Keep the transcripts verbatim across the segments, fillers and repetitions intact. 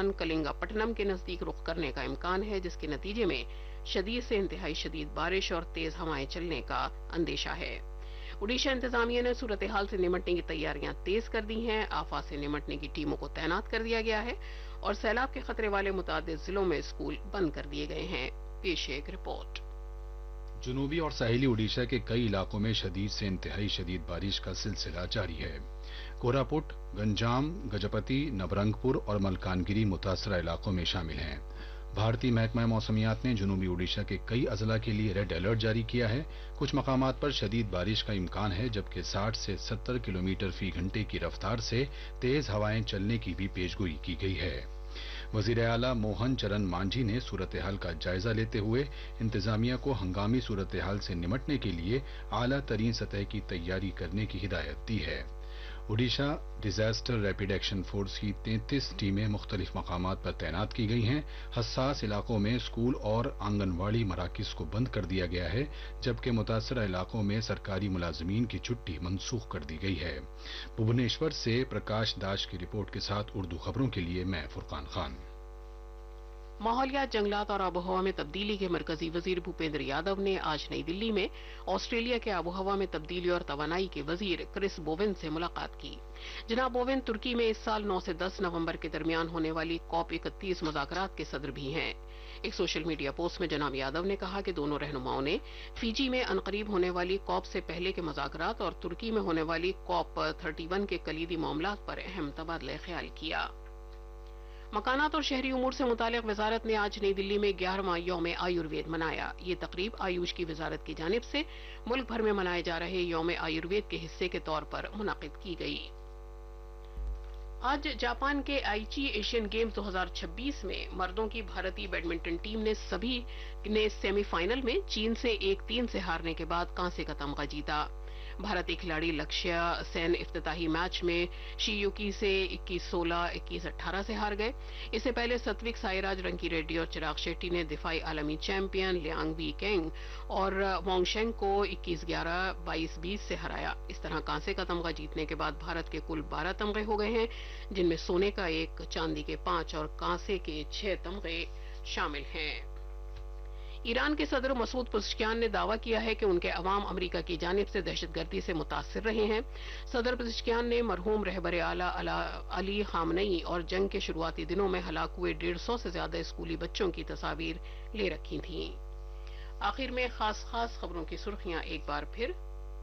तूफान कलिंगापट्टनम के नजदीक रुख करने का इम्कान है, जिसके नतीजे में शदीद से इंतहाई शदीद बारिश और तेज हवाएं चलने का अंदेशा है। ओडिशा इंतजामिया ने सूरत हाल से निमटने की तैयारियां तेज कर दी हैं। आफत से निमटने की टीमों को तैनात कर दिया गया है और सैलाब के खतरे वाले मुतादिद जिलों में स्कूल बंद कर दिए गए हैं। पेश है एक रिपोर्ट। जनूबी और साहिली ओडिशा के कई इलाकों में शदीद से इंतहाई शदीद बारिश का सिलसिला जारी है। कोरापुट, गंजाम, गजपति, नवरंगपुर और मलकानगिरी मुतासरा इलाकों में शामिल हैं। भारतीय महकमा मौसमियात ने जनूबी ओडिशा के कई अजला के लिए रेड अलर्ट जारी किया है। कुछ मकामात पर शदीद बारिश का इम्कान है, जबकि साठ से सत्तर किलोमीटर फी घंटे की रफ्तार से तेज हवाएं चलने की भी पेशगोई की गई है। वजीर आला मोहन चरण मांझी ने सूरत हाल का जायजा लेते हुए इंतजामिया को हंगामी सूरत हाल से निमटने के लिए आला तरीन सतह की तैयारी करने की हिदायत दी है। Odisha disaster rapid action force की तैंतीस टीमें मुख्तलिफ मकामात पर तैनात की गई हैं। हसास इलाकों में स्कूल और आंगनवाड़ी मराकिज को बंद कर दिया गया है, जबकि मुतासरा इलाकों में सरकारी मुलाजमीन की छुट्टी मनसूख कर दी गई है। भुवनेश्वर से प्रकाश दास की रिपोर्ट के साथ उर्दू खबरों के लिए मैं फुरकान खान। माहौलियात, जंगलात और आबोहवा में तब्दीली के मरकजी वजीर भूपेंद्र यादव ने आज नई दिल्ली में ऑस्ट्रेलिया के आबोहवा में तब्दीली और तवानाई के वजीर क्रिस बोवेन से मुलाकात की। जनाब बोवेन तुर्की में इस साल नौ से दस नवंबर के दरमियान होने वाली कॉप इकतीस मुज़ाकरात के सदर भी हैं। एक सोशल मीडिया पोस्ट में जनाब यादव ने कहा कि दोनों रहनुमाओं ने फीजी में अनकरीब होने वाली कॉप से पहले के मुज़ाकरात और तुर्की में होने वाली कॉप थर्टी वन के कलीदी मामलात पर अहम तबादला ख्याल किया। मकानात और शहरी उमूर से मुतालिक वजारत ने आज नई दिल्ली में ग्यारहवां यौम आयुर्वेद मनाया। ये तकरीब आयुष की वजारत की जानिब से मुल्क भर में मनाए जा रहे यौम आयुर्वेद के हिस्से के तौर पर मुनक़िद की गई। आज जापान के आईची एशियन गेम्स दो हज़ार छब्बीस में मर्दों की भारतीय बैडमिंटन टीम ने सभी ने सेमीफाइनल में चीन से एक तीन से हारने के बाद कांसे का तमगा जीता। भारतीय खिलाड़ी लक्ष्य सेन इफ्तिताही मैच में शीयुकी से इक्कीस सोलह, इक्कीस अठारह से हार गए। इससे पहले सत्विक साईराज, रंकी रेड्डी और चिराग शेट्टी ने दिफाई आलमी चैंपियन लियांग वी केंग और वोंगशेंग को इक्कीस ग्यारह, बाईस बीस से हराया। इस तरह कांसे का तमगा जीतने के बाद भारत के कुल बारह तमगे हो गए हैं, जिनमें सोने का एक, चांदी के पांच और कांसे के छह तमगे शामिल हैं। ईरान के सदर मसूद पुज़ेशकियान ने दावा किया है कि उनके अवाम अमेरिका की जानिब से दहशतगर्दी से मुतासिर रहे हैं। सदर पुज़ेशकियान ने मरहूम रहबर आला अली खामनेई और जंग के शुरुआती दिनों में हलाक हुए डेढ़ सौ से ज्यादा स्कूली बच्चों की तस्वीर ले रखी थीं। आखिर में खास खास खबरों की सुर्खियां एक बार फिर।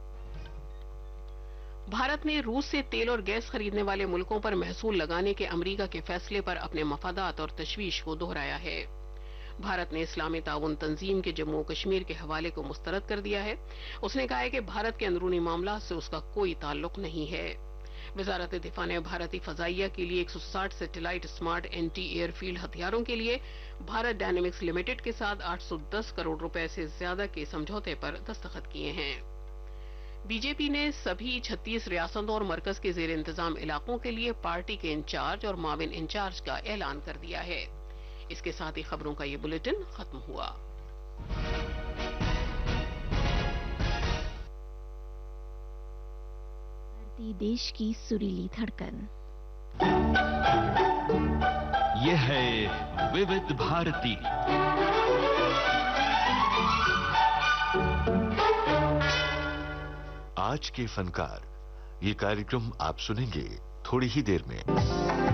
भारत ने रूस से तेल और गैस खरीदने वाले मुल्कों पर महसूल लगाने के अमेरिका के फैसले पर अपने मफादात और तशवीश को दोहराया है। भारत ने इस्लामी ताउन तंजीम के जम्मू कश्मीर के हवाले को मुस्तरद कर दिया है। उसने कहा है कि भारत के अंदरूनी मामला से उसका कोई ताल्लुक नहीं है। वजारत दिफा ने भारतीय फजाइया के लिए एक सौ साठ सैटेलाइट स्मार्ट एंटी एयरफील्ड हथियारों के लिए भारत डायनेमिक्स लिमिटेड के साथ आठ सौ दस करोड़ रुपए से ज्यादा के समझौते पर दस्तखत किए हैं। बीजेपी ने सभी छत्तीस रियासतों और मरकज के जेर इंतजाम इलाकों के लिए पार्टी के इंचार्ज और माविन इंचार्ज का ऐलान कर दिया है। इसके साथ ही खबरों का ये बुलेटिन खत्म हुआ। भारतीय देश की सुरीली धड़कन। ये है विविध भारती। आज के फनकार, ये कार्यक्रम आप सुनेंगे थोड़ी ही देर में।